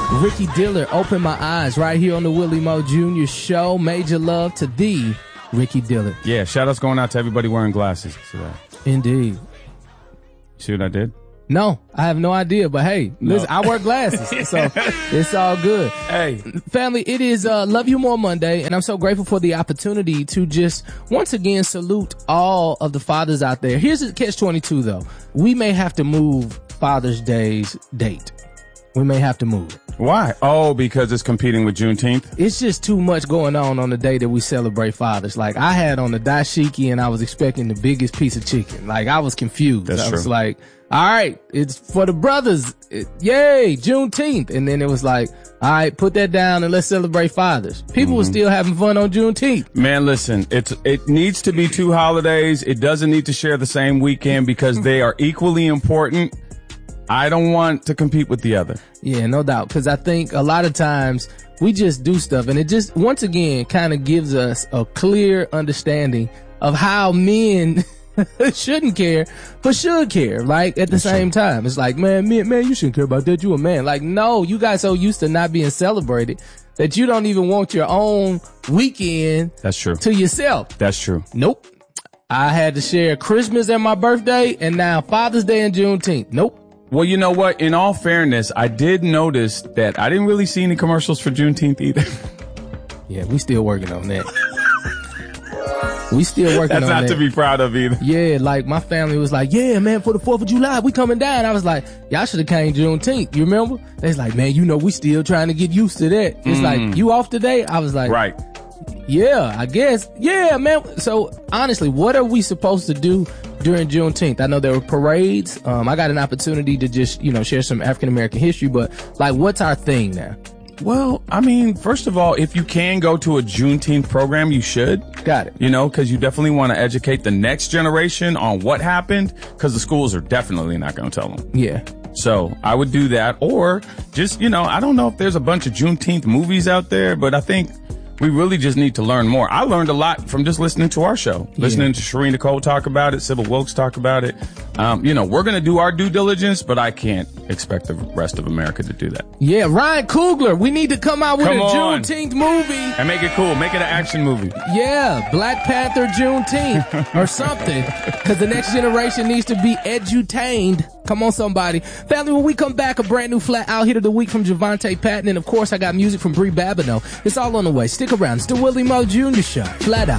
Ricky Dillard, Open My Eyes, right here on the Willie Moe Jr. Show. Major love to the Ricky Dillard. Yeah, shout-outs going out to everybody wearing glasses today. Indeed. See what I did? No, I have no idea, but hey, listen, I wear glasses, so it's all good. Hey. Family, it is Love You More Monday, and I'm so grateful for the opportunity to just once again salute all of the fathers out there. Here's the catch-22, though. We may have to move Father's Day's date. We may have to move it. Why? Oh, because it's competing with Juneteenth? It's just too much going on the day that we celebrate fathers. Like, I had on the dashiki and I was expecting the biggest piece of chicken. Like, I was confused. That's I true. was like, all right, it's for the brothers. Yay, Juneteenth. And then it was like, all right, put that down and let's celebrate fathers. People were still having fun on Juneteenth. Man, listen, it needs to be two holidays. It doesn't need to share the same weekend because they are equally important. I don't want to compete with the other. Yeah, no doubt. Because I think a lot of times we just do stuff and it just, once again, kind of gives us a clear understanding of how men shouldn't care, but should care. Like, at the same time, it's like, man, you shouldn't care about that. You a man. Like, no, you guys so used to not being celebrated that you don't even want your own weekend. That's true. To yourself. That's true. Nope. I had to share Christmas and my birthday and now Father's Day and Juneteenth. Nope. Well, you know what? In all fairness, I did notice that I didn't really see any commercials for Juneteenth either. Yeah, we still working on that. We still working on that. That's not to be proud of either. Yeah, like my family was like, yeah, man, for the 4th of July, we coming down. I was like, y'all should have came Juneteenth. You remember? They was like, man, you know, we still trying to get used to that. It's like, you off today? I was like, right. Yeah, I guess. Yeah, man. So honestly, what are we supposed to do during Juneteenth? I know there were parades. I got an opportunity to just, share some African American history, but like, what's our thing now? Well, I mean, first of all, if you can go to a Juneteenth program, you should. Got it. Because you definitely want to educate the next generation on what happened, because the schools are definitely not going to tell them. Yeah. So I would do that, or just, I don't know if there's a bunch of Juneteenth movies out there, but I think we really just need to learn more. I learned a lot from just listening to our show, listening to Shereen Nicole talk about it, Sybil Wilkes talk about it. We're going to do our due diligence, but I can't expect the rest of America to do that. Yeah, Ryan Coogler, we need to come out with a Juneteenth movie. And make it cool. Make it an action movie. Yeah, Black Panther Juneteenth or something, because the next generation needs to be edutained. Come on, somebody. Family, when we come back, a brand new flat out hit of the week from Javante Patton. And, of course, I got music from Brie Babineau. It's all on the way. Stick around. It's the Willie Moe Jr. Show. Flat out.